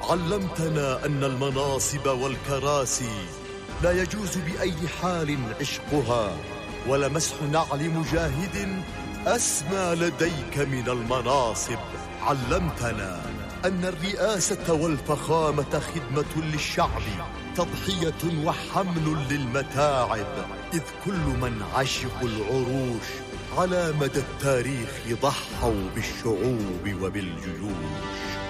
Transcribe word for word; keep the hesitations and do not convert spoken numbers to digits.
علمتنا أن المناصب والكراسي لا يجوز بأي حال عشقها، ولمسح نعل مجاهد أسمى لديك من المناصب. علمتنا أن الرئاسة والفخامة خدمة للشعب، تضحية وحمل للمتاعب، إذ كل من عشقوا العروش على مدى التاريخ ضحوا بالشعوب وبالجيوش.